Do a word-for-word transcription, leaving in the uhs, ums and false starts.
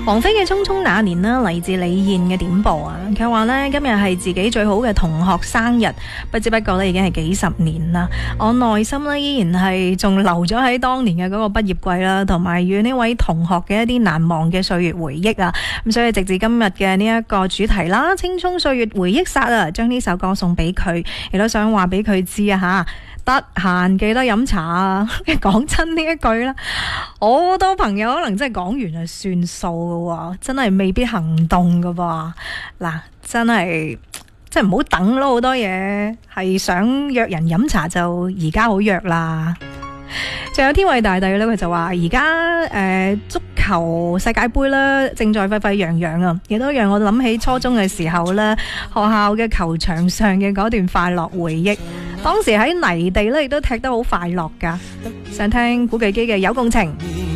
王菲嘅《匆匆那年》啦，嚟自李燕嘅點播啊。佢話呢，今日係自己最好嘅同學生日，不知不覺咧已經係幾十年啦。我內心呢，依然係仲留咗喺當年嘅嗰個畢業季啦，同埋與呢位同學嘅一啲難忘嘅歲月回憶啊。咁所以直至今日嘅呢一個主題啦，青蔥歲月回憶殺啊，將呢首歌送俾佢，亦都想話俾佢知啊吓。得閒記得飲茶啊！講真呢一句啦，好多朋友可能真係講完就算數噶，真係未必行動噶噃。嗱，真係即係唔好等咯，好多嘢係想約人飲茶就而家好約啦。仲有天偉大帝咧，佢就話而家誒足球世界盃咧正在沸沸揚揚啊，亦都讓我諗起初中嘅時候咧，學校嘅球場上嘅嗰段快樂回憶。當時喺泥地咧亦都踢得好快樂噶。想聽古巨基嘅《有共情》。